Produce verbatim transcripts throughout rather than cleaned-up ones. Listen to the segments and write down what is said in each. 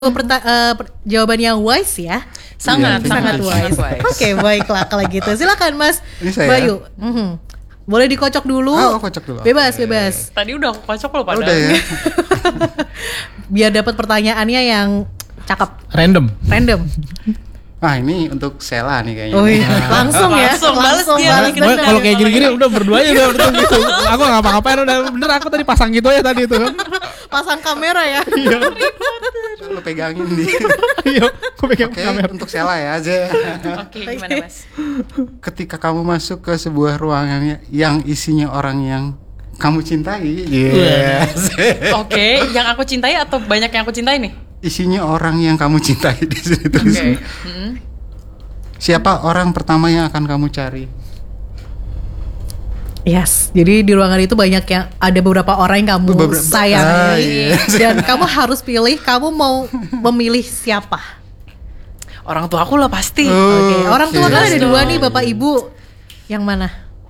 Perta- uh, per- jawaban yang wise ya. Sangat, iya, sangat, sangat wise. wise. Oke, okay, baiklah kalau gitu. Silakan Mas Bayu. Mm-hmm. Boleh dikocok dulu. Oh, kocok dulu. Bebas, okay. bebas. Tadi udah aku kocok loh padahal. Udah ya. Biar dapat pertanyaannya yang cakep. Random. Random. Ah, ini untuk Sela nih kayaknya. Oh iya, langsung ya. Langsung, langsung balas dia. balas. Kalau kayak gini-gini udah berdua aja udah betul gitu. Aku enggak ngapa-ngapain udah bener, aku tadi pasang gitu aja tadi itu. Pasang kamera ya. Iya. Lu pegangin di. Iya, aku pegang Oke, kamera. untuk Sela ya aja. Oke, okay, gimana Mas? Ketika kamu masuk ke sebuah ruangan yang isinya orang yang kamu cintai. Yes. Oke, okay, yang aku cintai atau banyak yang aku cintai nih? Isinya orang yang kamu cintai di sini terus. Oke. Okay. Mm-hmm. Siapa orang pertama yang akan kamu cari? Yes, jadi di ruangan itu banyak yang ada beberapa orang yang kamu Beberapa, sayangi ah, iya. dan kamu harus pilih kamu mau memilih siapa? Orang tua aku lah pasti. Oh, Oke, okay. Orang tua okay. kan ada dua nih, Bapak Ibu. Yang mana?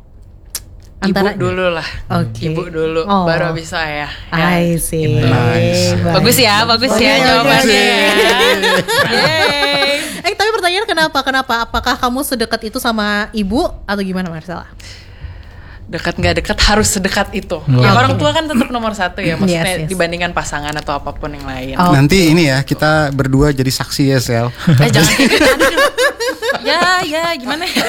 Antara ibu dulu lah. Okay. Ibu dulu, oh. baru habis saya. Ya. I see. Nice. Bagus ya, bagus okay, ya okay, jawabannya. Okay. Eh, tapi pertanyaan kenapa? Kenapa? Apakah kamu sedekat itu sama ibu atau gimana, Marcella? Dekat nggak dekat harus sedekat itu. Oh. Ya Okay. orang tua kan tetap nomor satu ya, maksudnya yes, yes. dibandingkan pasangan atau apapun yang lain. Oh. Nanti ini ya, kita berdua jadi saksi ya, Sel. Eh jangan kayak gitu. Ya, ya, gimana ya?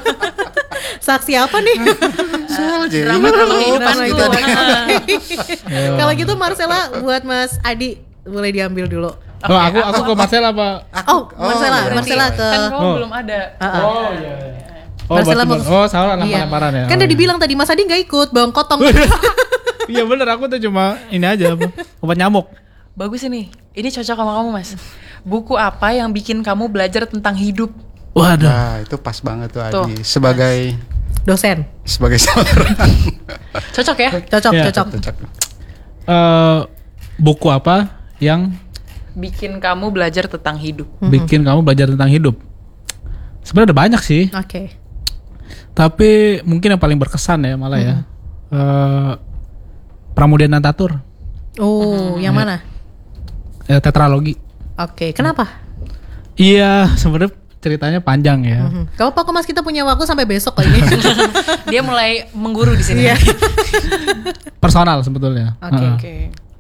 Saksi apa nih? Sel jadi Drama drama oh, pas kehidupan kita tuh. ada- Kalau gitu Marcella buat Mas Adi boleh diambil dulu. Oh, aku aku ke Marcel apa? Oh, Marcella, oh, Marcella iya. ke Kan kamu Oh. belum ada. Uh-uh. Oh iya. Oh, Marcella Marcel, mau- oh salah Iya. lempar-lemparan ya. Kan oh, udah iya. dibilang tadi Mas Adi nggak ikut, bawang kotong. Iya bener, aku tuh cuma ini aja apa? Obat nyamuk. Bagus ini. Ini cocok sama kamu, Mas. Buku apa yang bikin kamu belajar tentang hidup? Waduh. Nah, itu pas banget tuh Tuh. Adi. Sebagai Dosen. sebagai seorang Cocok ya? Cocok, Iya. cocok. cocok. Eh, buku apa yang Bikin kamu belajar tentang hidup. bikin kamu belajar tentang hidup? Sebenarnya ada banyak sih, Oke. tapi mungkin yang paling berkesan ya malah ya. Eh, Pramudia Nantatur, Oh, yang mana? eh, tetralogi. Oke, kenapa? Iya, sebenarnya ceritanya panjang ya. Hmm. Gak apa-apa kok Mas, kita punya waktu sampai besok kok ini. Dia mulai mengguru di sini. Iya. Personal sebetulnya. Oke, Heeh. Oke.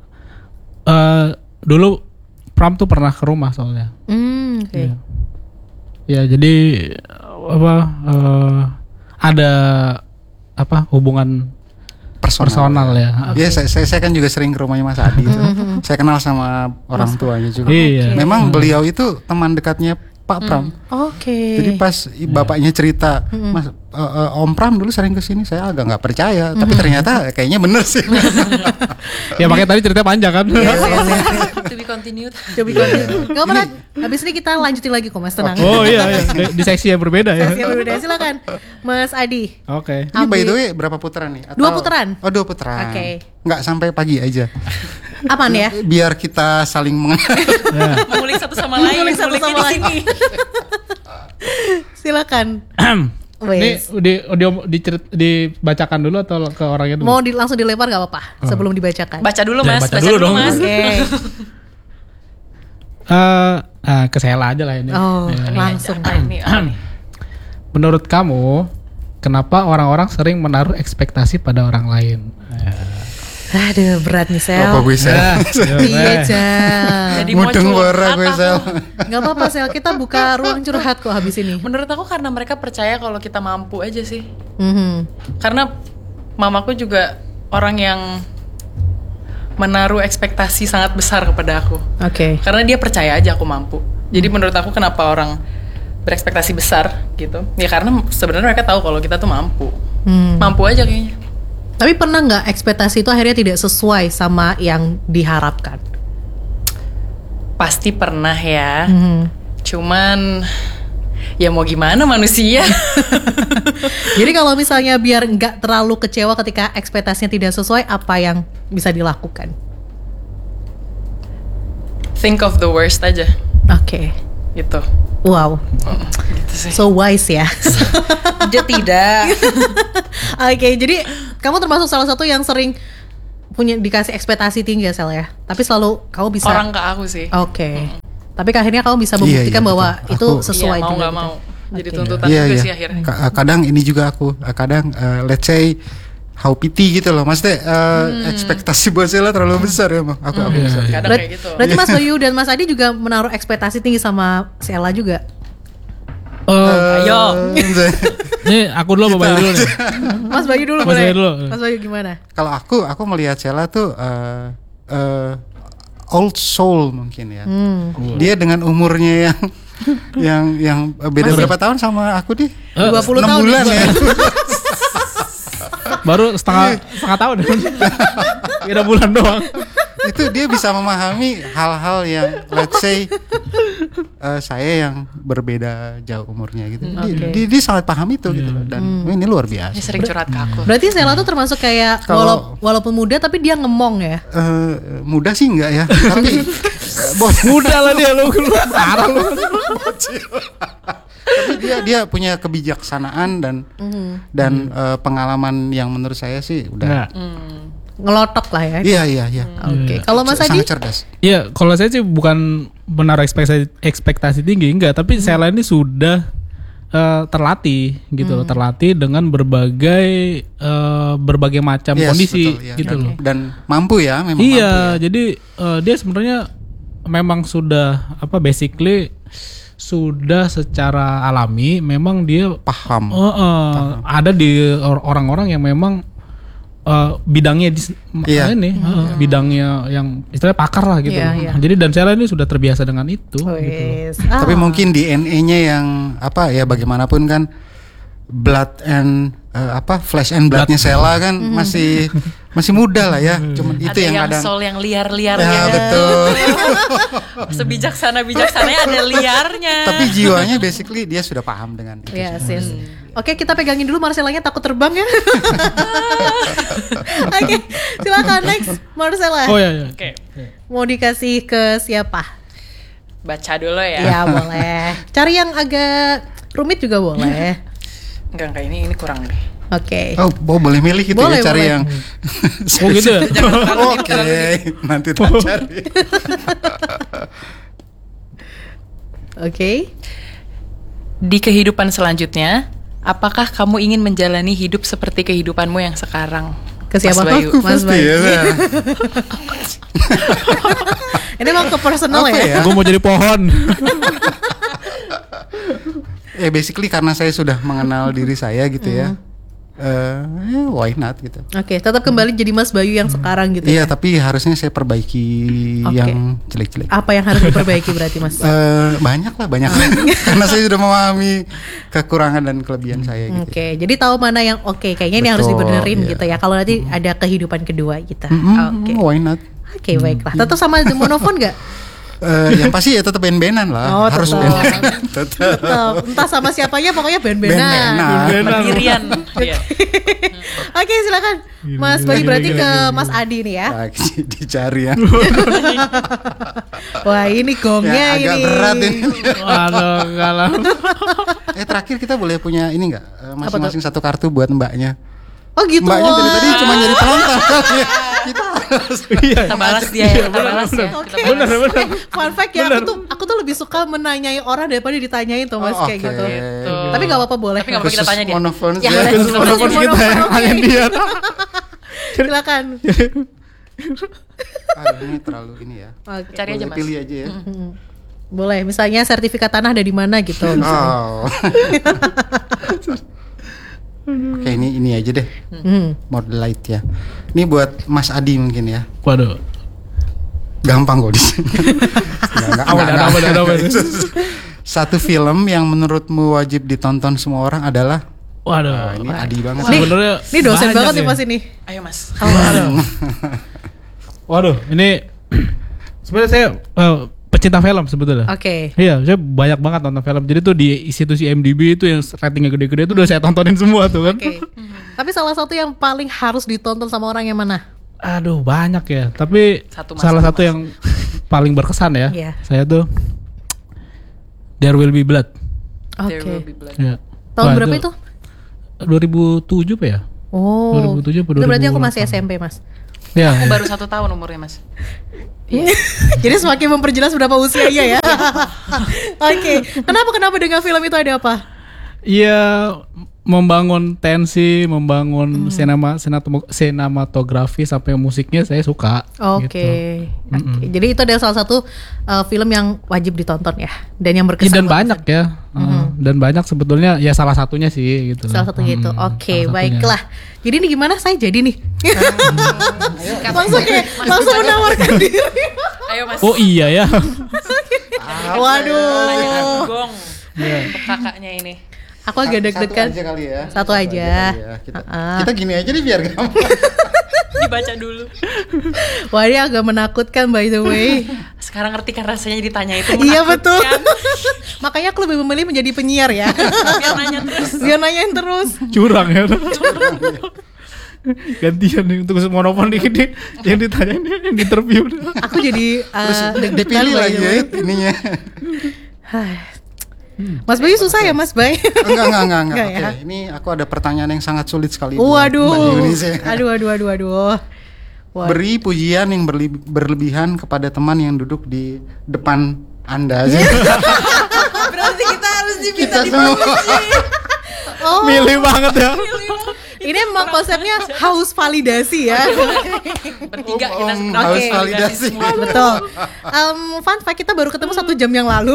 Eh, dulu Pram tuh pernah ke rumah soalnya. Hmm, oke. Iya. Ya jadi apa eh, ada apa hubungan Personal, personal ya. Iya, saya, saya saya kan juga sering ke rumahnya Mas Adi. tuh. Saya kenal sama orang tuanya juga. Iya. Memang beliau itu teman dekatnya Pak Pram. Oke. Jadi pas i- bapaknya cerita, Mas eh, eh, Om Pram dulu sering kesini, saya agak nggak percaya. Tapi ternyata kayaknya bener sih. Ya makanya tadi cerita panjang kan. To be continued. Coba continue. Gak apa-apa. Habis ini kita lanjutin lagi kok Mas, tenang. Oh iya, iya. Di, di seksi yang berbeda ya. Sesi yang berbeda. Silakan Mas Adi. Oke. Ini by the way berapa putaran nih? Atau- Dua putaran. Oh, dua putaran. Oke. Nggak sampai pagi aja. Aman ya? Biar kita saling mengenal. Ya. Mengulik satu sama lain. Mengulik satu Menguliknya sama di lain. sini. Silakan. Ini Wes. di, di, dicerit- dibacakan dulu atau ke orangnya dulu? Mau di, langsung dilempar gak apa-apa sebelum dibacakan. Baca dulu, Ya, Mas. baca dulu dong. Mas. Oke. Eh, ah, ke Sela aja lah ini. Oh, Ya. langsung. Apa ini? Apa nih? Menurut kamu, kenapa orang-orang sering menaruh ekspektasi pada orang lain? Aduh, berat nih Sel. Apa gue Sel? Iya, Jal. Jadi mau Mudeng curhat bara gue aku. Sel. Gak apa-apa Sel, kita buka ruang curhat kok habis ini. Menurut aku karena mereka percaya kalau kita mampu aja sih. Mhm. Karena mamaku juga orang yang menaruh ekspektasi sangat besar kepada aku. Oke. Karena dia percaya aja aku mampu. Jadi menurut aku kenapa orang berekspektasi besar gitu? Ya karena sebenarnya mereka tahu kalau kita tuh mampu. Hmm. Mampu aja kayaknya. Tapi pernah nggak ekspektasi itu akhirnya tidak sesuai sama yang diharapkan? Pasti pernah ya. Mhm. Cuman ya mau gimana manusia. Jadi kalau misalnya biar nggak terlalu kecewa ketika ekspektasinya tidak sesuai, apa yang bisa dilakukan? Think of the worst aja Oke. gitu. Wow. Gitu sih. So wise ya. Dia tidak. Oke, jadi kamu termasuk salah satu yang sering punya dikasih ekspektasi tinggi ya Sel ya. Tapi selalu kamu bisa. Orang ke aku sih. Oke. Tapi akhirnya kamu bisa Iya, membuktikan iya, bahwa betul. itu Aku- sesuai Iya, mau juga. nggak gitu. mau. Jadi Oke. tuntutan Iya juga iya. sih akhirnya. Ka- Kadang ini juga aku, eh, kadang eh, let's say how pity gitu loh, maksudnya eh, Hmm. ekspektasi buat Sheila terlalu besar ya, Bang. Aku aku Iya, bisa. iya. Kadang Berat- kayak gitu. Berarti Mas Bayu dan Mas Adi juga menaruh ekspektasi tinggi sama Sheila juga. Eh, Ayo. Nih aku dulu apa Bayu dulu nih? Mas Bayu dulu Mas boleh. Bayu dulu. Mas Bayu gimana? Kalau aku, aku melihat Sheila tuh eh, eh, old soul mungkin ya. Hmm. Dia dengan umurnya yang yang yang beda berapa tahun sama aku di? Eh, dua puluh enam tahun bulan nih. ya. Baru setengah setengah tahun. Kira bulan doang. Itu dia bisa memahami hal-hal yang let's say eh, saya yang berbeda jauh umurnya gitu. Dia, Oke. dia, dia sangat paham itu gitu loh. Dan ini luar biasa. Ini sering curhat ke aku. Berarti Sheila tuh termasuk kayak Kalau- walau- walaupun muda tapi dia ngemong ya. Eh, mudah sih enggak ya, tapi eh, bos Udah lah dia lu lu parah lu. tapi dia dia punya kebijaksanaan dan dan eh, pengalaman yang menurut saya sih udah Nah, Hmm. Ngelotok lah ya. iya iya iya Oke. Kalau Mas Adi? sangat cerdas. iya kalau saya sih bukan menaruh ekspektasi ekspektasi tinggi enggak, tapi Sheila ini sudah eh, terlatih gitu loh, terlatih dengan berbagai eh, berbagai macam Yes, kondisi betul, iya. gitu dan, loh. dan mampu ya memang Iya, mampu ya. jadi eh, dia sebenarnya memang sudah apa basically sudah secara alami memang dia paham. eh, eh, ada di or- orang-orang yang memang eh, bidangnya di Iya. ini eh, bidangnya yang istilahnya pakar lah gitu. Iya, loh. iya. Jadi dan Sheila ini sudah terbiasa dengan itu. Gitu. Wes. Ah. Tapi mungkin D N A-nya yang apa ya bagaimanapun kan blood and eh, apa flesh and bloodnya Sheila kan masih masih muda lah ya. Cuman itu Ada yang, yang, kadang soul yang ya liar-liarnya. betul. Sebijaksana-bijaksananya ada liarnya. Tapi jiwanya basically dia sudah paham dengan itu. Yes, yes. Oke, kita pegangin dulu Marcelanya takut terbang ya. Oke, silakan next Marcella. Oh iya iya. Oke, Mau dikasih ke siapa? baca dulu ya. Ya boleh. Cari yang agak rumit juga boleh. Enggak, enggak, ini ini kurang deh. Oke. Oh, oh, boleh milih gitu Boleh, ya cari boleh. yang Oh gitu ya. Oke, nanti tak cari. Oke. Di kehidupan selanjutnya, apakah kamu ingin menjalani hidup seperti kehidupanmu yang sekarang? Ke siapa? Mas Bayu. Aku Mas pasti Bayu. ya. Ini emang ke personal Apa ya? ya? Gue mau jadi pohon. Ya basically karena saya sudah mengenal diri saya gitu ya. Eh, eh, why not gitu. Oke, tetap kembali jadi Mas Bayu yang sekarang gitu Iya, ya. tapi harusnya saya perbaiki Oke. yang jelek-jelek. Apa yang harus diperbaiki berarti Mas? Eh, banyak lah, banyak. Karena saya sudah memahami kekurangan dan kelebihan saya gitu. Oke, jadi tahu mana yang oke, kayaknya ini harus Betul, dibenerin iya. gitu ya. Kalau nanti ada kehidupan kedua gitu. Mm-mm, Oke. why not? Oke, baiklah. Tetap sama The Monofon nggak? Eh, yang pasti ya tetap band-bandan lah. Oh, Harus tetap. band-bandan. Tetap. Tetap. Entah sama siapanya, pokoknya band-bandan. Band-bandan. Pendirian. Iya. Oke, silakan. Mas Bayu berarti ke Mas Adi nih ya. Nah, dicari ya. Wah, ini gongnya Ya, agak ini. berat ini. Aduh, kalah. Eh terakhir kita boleh punya ini nggak? Eh, masing-masing satu kartu buat mbaknya. Oh gitu. Mbaknya dari wah. tadi cuma nyari penonton. Kita harus. Iya. Kita balas dia ya, kita balas ya. Kita Oke. balas. Bener bener. Fun fact ya, aku tuh aku tuh lebih suka menanyai orang daripada ditanyain tuh Mas Oh, kayak oke. gitu. Gitu. Tapi nggak apa-apa boleh. Tapi nggak apa-apa kita tanya dia. Monofon Ya, ya. boleh. Khusus monopon kita yang Oke. tanyain dia. Silakan. Aduh, ini terlalu ini ya. Oke. Cari aja Boleh Mas. pilih aja ya. Boleh, misalnya sertifikat tanah ada di mana gitu. misalnya. Oh. Oke, ini ini aja deh. Hmm. Mode light ya. Ini buat Mas Adi mungkin ya. Waduh. Gampang kok di sini. Nggak, nggak, Apa nggak, dah, apa dah, nggak. apa dah. Satu film yang menurutmu wajib ditonton semua orang adalah Waduh. Nah, ini Adi banget. Nih, Sebenarnya Ini dosen banyak banget nih ya. Mas ini. Ayo Mas. Waduh, ini sebenarnya saya eh, pecinta film sebetulnya. Oke. Iya, saya banyak banget nonton film. Jadi tuh di institusi I M D B itu yang ratingnya gede-gede itu udah saya tontonin semua tuh kan. Oke. Tapi salah satu yang paling harus ditonton sama orang yang mana? Aduh, banyak ya. Tapi Satu, Mas, salah satu, satu Mas. yang paling berkesan ya. Iya. Saya tuh There Will Be Blood. There will be Oke. blood. Ya. Tahun Wah, berapa itu? dua ribu tujuh apa ya? Oh. dua ribu tujuh apa Itu berarti aku dua ribu delapan? masih S M P, Mas. Ya. Aku baru satu tahun umurnya mas. Jadi semakin memperjelas berapa usianya ya. Oke, kenapa kenapa dengan film itu ada apa? Iya, membangun tensi, membangun sinema, sinatomo- sinematografi sampai musiknya saya suka. Oke, gitu. oke. Mm-mm. Jadi itu adalah salah satu uh, film yang wajib ditonton ya, dan yang Ya, berkesan. dan buat banyak ya, Uh, dan banyak sebetulnya ya salah satunya sih gitu. salah satunya itu. Mm, Oke, salah satunya. baiklah. Jadi ini gimana? Saya jadi nih. langsung kayak langsung menawarkan diri. Ayo mas. Oh iya ya. Tanya Waduh. gong. Iya. Untuk kakaknya ini. Aku agak deg-degan. Satu aja kali ya. Satu aja. kali ya. Kita, Uh-uh. kita gini aja deh biar gampang. Dibaca dulu. Wah, ini agak menakutkan by the way. Sekarang ngerti kan rasanya ditanya itu. Iya betul. menakutkan. Makanya aku lebih memilih menjadi penyiar ya. Biar nanya terus. Biar nanyain terus. Curang ya. Gantian nih untuk monopon dikit nih yang ditanyain yang interview. Aku jadi uh, deg-degan Dipilih by lagi the ya way. ininya. Mas Bayu susah ya Mas Bay? Enggak, enggak, enggak, enggak. Enggak Oke, ya? ini aku ada pertanyaan yang sangat sulit sekali buat Mbak Waduh. Indonesia. Aduh aduh aduh aduh. Waduh. Beri pujian yang berli- berlebihan kepada teman yang duduk di depan Anda sih. Berarti kita harus Kita semua. Oh, Milih banget ya. ini emang konsepnya haus validasi ya. bertiga kita Om, sebenarnya haus validasi validasi. semua. Betul. Um, fun fact, kita baru ketemu satu jam yang lalu.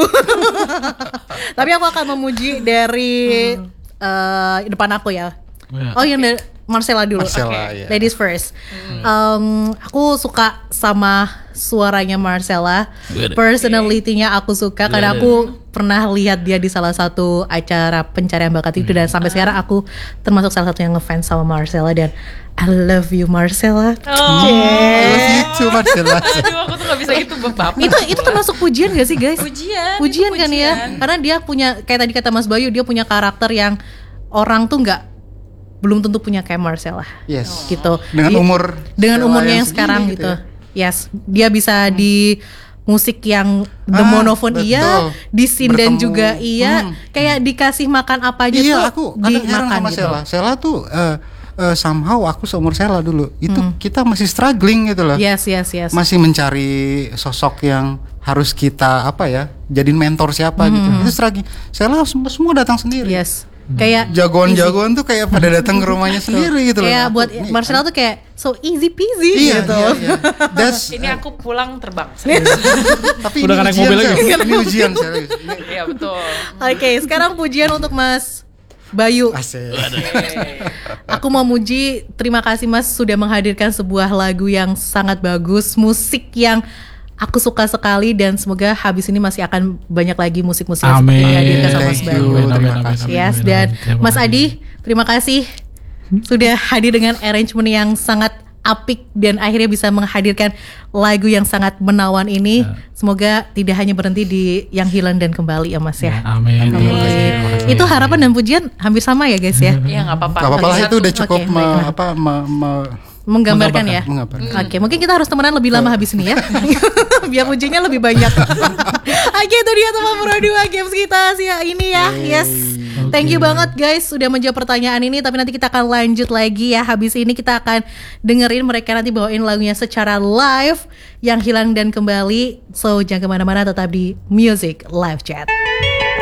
Tapi aku akan memuji dari uh, depan aku ya. Ya. Oh yang dari Marcella dulu. Marcella, Oke. ya. Ladies first. Um, aku suka sama suaranya Marcella. Personality-nya aku suka karena aku pernah lihat dia di salah satu acara pencarian bakat itu dan sampai sekarang aku termasuk salah satu yang ngefans sama Marcella dan I love you Marcella. Oh. I love you too, Marcella. Aduh aku tuh gak bisa gitu bapak. itu itu termasuk pujian gak sih guys? Pujian. Pujian itu kan ya, karena dia punya kayak tadi kata Mas Bayu, dia punya karakter yang orang tuh nggak belum tentu punya kayak Marcella Yes. gitu. Dengan Dia- umur dengan Stella umurnya yang yang segini sekarang gitu gitu. ya. Yes, dia bisa di musik yang the Ah, monophone betul. iya, di sinden Bertemu. juga iya, Hmm. kayak dikasih makan apa aja Iya, tuh aku kadang heran dimakan sama gitu. Sela. Sela tuh eh, eh, somehow aku seumur Sela dulu. Itu kita masih struggling gitu loh. Yes, yes, yes. Masih mencari sosok yang harus kita apa ya, jadiin mentor siapa gitu. Itu struggling. Sela semua, semua datang sendiri. Yes. Kayak Jagoan-jagoan tuh kayak pada datang ke rumahnya sendiri gitu loh. kayak Aku, buat nih, Marcella tuh kayak so easy peasy Iya, gitu. iya, iya. That's, Ini aku pulang terbang. tapi Udah ini naik ujian, mobil lagi. serius. Ini ujian serius. Ini Iya betul. Oke, sekarang pujian untuk Mas Bayu. asik. Aku mau muji, terima kasih Mas sudah menghadirkan sebuah lagu yang sangat bagus, musik yang aku suka sekali dan semoga habis ini masih akan banyak lagi musik-musik yang seperti Amin. yang dihadirkan sama Mas Thank Bayu. you. Terima kasih. Yes, amin, dan amin. Terima Mas kasih. Adi, terima kasih sudah hadir dengan arrangement yang sangat apik dan akhirnya bisa menghadirkan lagu yang sangat menawan ini. Semoga tidak hanya berhenti di yang hilang dan kembali ya Mas ya. Amin. Oke. Terima kasih, terima kasih. Itu harapan dan pujian hampir sama ya guys ya. Iya nggak apa-apa. Gak apa-apa lah, itu udah cukup Oke, me- baiklah. apa me- me- Menggambarkan ya. menggambarkan. Oke, mungkin kita harus temenan lebih lama habis ini ya. Biar pujinya lebih banyak. Oke, itu dia teman Pro dua Games kita sih ini ya. Yes. Thank you banget guys sudah menjawab pertanyaan ini. Tapi nanti kita akan lanjut lagi ya. Habis ini kita akan dengerin mereka nanti bawain lagunya secara live yang hilang dan kembali. So jangan kemana-mana, tetap di Music Live Chat.